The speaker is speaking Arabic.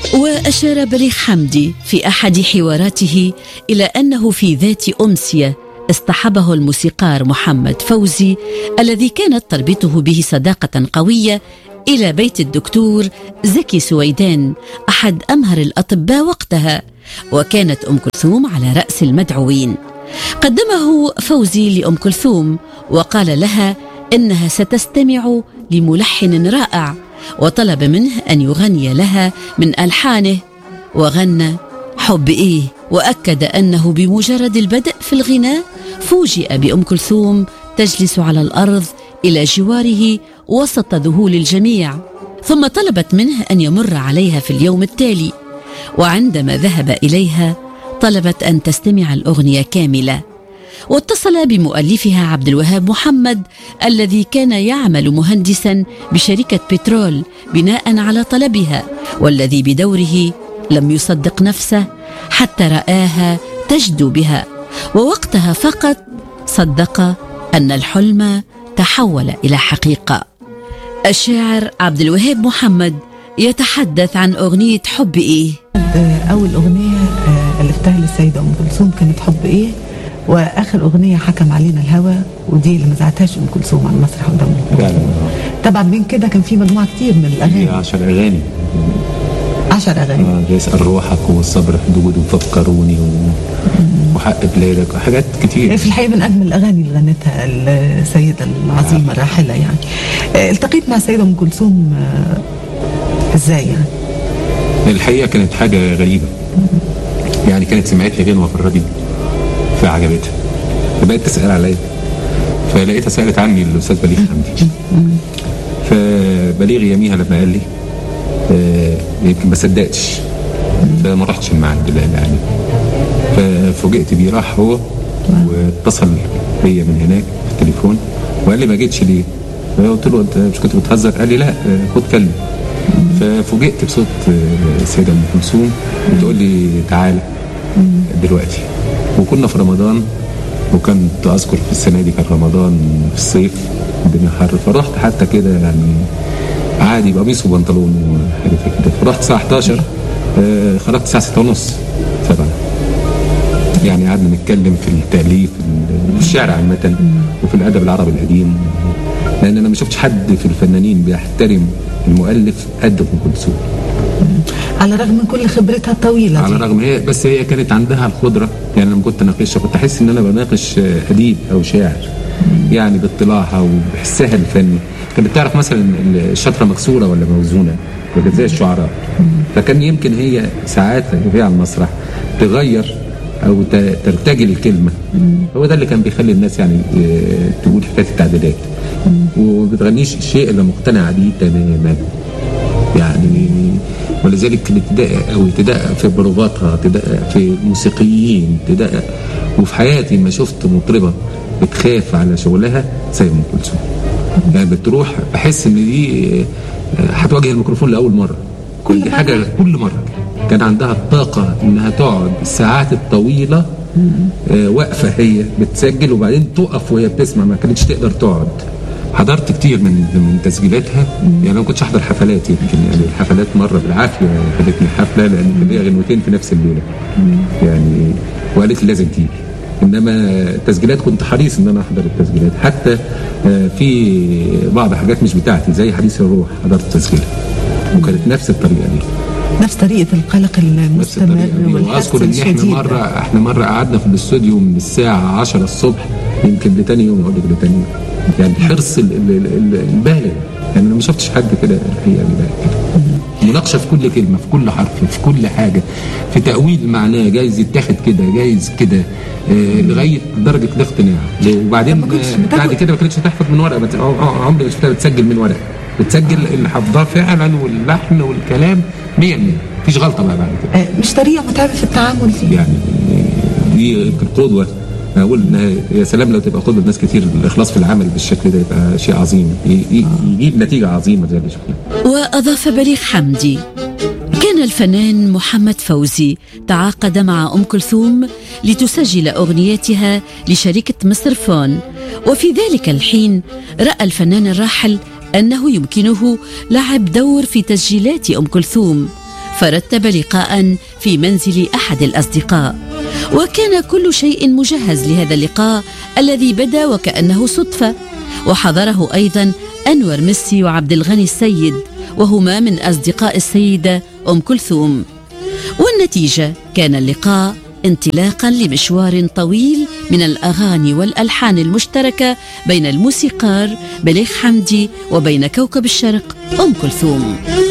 وأشار بليغ حمدي في أحد حواراته إلى أنه في ذات أمسية اصطحبه الموسيقار محمد فوزي الذي كانت تربطه به صداقة قوية إلى بيت الدكتور زكي سويدان أحد أمهر الأطباء وقتها، وكانت أم كلثوم على رأس المدعوين. قدمه فوزي لأم كلثوم وقال لها إنها ستستمع لملحن رائع، وطلب منه أن يغني لها من ألحانه، وغنى حب إيه، وأكد أنه بمجرد البدء في الغناء فوجئ بأم كلثوم تجلس على الأرض إلى جواره وسط ذهول الجميع، ثم طلبت منه أن يمر عليها في اليوم التالي، وعندما ذهب إليها طلبت أن تستمع الأغنية كاملة. واتصل بمؤلفها عبد الوهاب محمد الذي كان يعمل مهندسا بشركة بترول بناء على طلبها، والذي بدوره لم يصدق نفسه حتى رآها تجدو بها، ووقتها فقط صدق أن الحلم تحول إلى حقيقة. الشاعر عبد الوهاب محمد يتحدث عن أغنية حب إيه. أول أغنية ألفتها للسيدة أم كلثوم كانت حب إيه، وآخر أغنية حكم علينا الهوى، ودي اللي ما زعتهاش أم كلثوم على المسرح قدام الجمهور. طبعا من كده كان في مجموعة كتير من الأغاني، 10 أغاني 10 أغاني يسأل روحك والصبر حدود وفكروني وحق بلادك وحاجات كتير. في الحقيقة من أجمل الأغاني اللي غنتها السيدة العظيمة الراحلة. يعني التقيت مع السيدة أم كلثوم إزاي؟ يعني الحقيقة كانت حاجة غريبة، يعني كانت سمعت لي غنوة في الراديو فعجبتها، فبقت تسأل عليا، فلقيتها سألت عني الأستاذ بليغ حمدي. فبليغ يميها لما قال لي يمكن ما صدقتش، فما رحتش المعهد يعني. ففوجئت بيه، راح هو واتصل بيا من هناك في التليفون وقال لي ما جيتش ليه؟ فقلت له انت مش كنت بتهزر؟ قال لي لا خد كلمه. ففوجئت بصوت السيده ام كلثوم بتقول لي تعالى دلوقتي، وكنا في رمضان، وكنت اذكر في السنه دي كان رمضان في الصيف الدنيا حر، فرحت حتى كده يعني عادي بقميص وبنطلون وحاجه كده. فرحت الساعه 11 خرجت الساعه 6:30 7، يعني قعدنا نتكلم في التأليف في الشعر عامة وفي الأدب العربي القديم، لأن أنا ما شفتش حد في الفنانين بيحترم المؤلف قد أم كلثوم، على الرغم من كل خبرتها الطويلة. على الرغم هي كانت عندها القدرة. يعني لما كنت اناقشها كنت احس ان انا بناقش اديب او شاعر، يعني باطلاعها وبحسها الفني. كانت بتعرف مثلا الشطرة مكسورة ولا موزونة، وكانت زي الشعراء. فكان يمكن هي ساعات وهي على المسرح تغير او ترتجل الكلمة. هو ده اللي كان بيخلي الناس يعني تقول حكاية التعديلات، وبتغنيش الشيء اللي مقتنع بيه تماما يعني. ولذلك تدقق أو تدقق في بروفاتها، تدقق في موسيقيين، تدقق. وفي حياتي ما شفت مطربة بتخاف على شغلها زي أم كلثوم. يعني بتروح بحس ان دي هتواجه الميكروفون لأول مرة، كل حاجة كل مرة. كان عندها الطاقة انها تقعد الساعات الطويلة واقفة هي بتسجل، وبعدين تقف وهي بتسمع، ما كانتش تقدر تقعد. حضرت كتير من تسجيلاتها، يعني انا ما كنتش احضر حفلات، يمكن يعني الحفلات مره بالعافيه خدتني حفله لان كان ليا غنوتين في نفس الليله يعني، وقالت لي لازم تيجي. انما التسجيلات كنت حريص ان انا احضر التسجيلات، حتى في بعض حاجات مش بتاعتي زي حديث الروح حضرت تسجيلها، وكانت نفس الطريقه دي، نفس طريقه القلق المستمر. واذكر ان احنا مره قعدنا في الاستوديو من الساعه 10 الصبح يمكن لتاني يوم، اقول لك لتاني يوم، يعني الحرص البالغ. يعني انا ما شفتش حد كده الحقيقه كده. مناقشه في كل كلمه، في كل حرف، في كل حاجه، في تاويل معناه، جايز يتاخد كده، جايز كده، لغايه درجه الاقتناع. وبعدين بعد كده ما كانتش تحفظ من ورقه، عمري ما شفتها بتسجل من ورقه، بتسجل اللي حافظاه فعلا واللحن والكلام 100%، مفيش غلطه بقى بعد كده. مش طريقه متعبه في التعامل فيه. يعني دي قدوه. أقول إن يا سلام لو تبقى قدوة ناس كتير. الإخلاص في العمل بالشكل ده يبقى شيء عظيم، يجيب نتيجة عظيمة زي اللي شفناها. وأضاف بليغ حمدي: كان الفنان محمد فوزي تعاقد مع أم كلثوم لتسجل أغنياتها لشركة مصر فون، وفي ذلك الحين رأى الفنان الراحل أنه يمكنه لعب دور في تسجيلات أم كلثوم، فرتب لقاء في منزل أحد الأصدقاء، وكان كل شيء مجهز لهذا اللقاء الذي بدا وكأنه صدفة. وحضره أيضا أنور ميسي وعبد الغني السيد، وهما من أصدقاء السيدة أم كلثوم. والنتيجة كان اللقاء انطلاقا لمشوار طويل من الأغاني والألحان المشتركة بين الموسيقار بليغ حمدي وبين كوكب الشرق أم كلثوم.